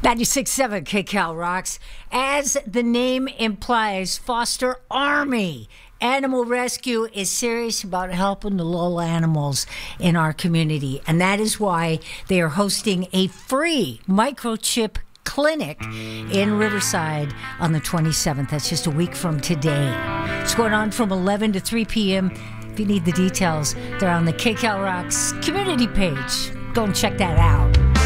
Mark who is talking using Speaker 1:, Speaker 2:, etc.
Speaker 1: 96.7 KCal rocks. As the name implies, Foster Army Animal Rescue is serious about helping the little animals in our community. And that is why they are hosting a free microchip clinic in Riverside on the 27th. That's just a week from today. It's going on from 11 to 3 p.m. If you need the details, they're on the KCal Rocks community page. Go and check that out.